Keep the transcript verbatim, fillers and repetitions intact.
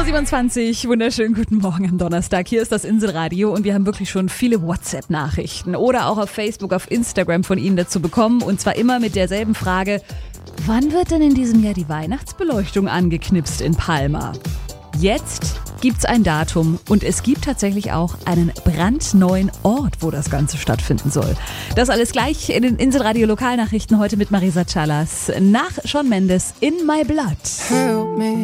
siebenundzwanzig, wunderschönen guten Morgen am Donnerstag. Hier ist das Inselradio und wir haben wirklich schon viele WhatsApp-Nachrichten oder auch auf Facebook, auf Instagram von Ihnen dazu bekommen. Und zwar immer mit derselben Frage: Wann wird denn in diesem Jahr die Weihnachtsbeleuchtung angeknipst in Palma? Jetzt gibt's ein Datum und es gibt tatsächlich auch einen brandneuen Ort, wo das Ganze stattfinden soll. Das alles gleich in den Inselradio Lokalnachrichten heute mit Marisa Callas nach Shawn Mendes, In My Blood. Help me.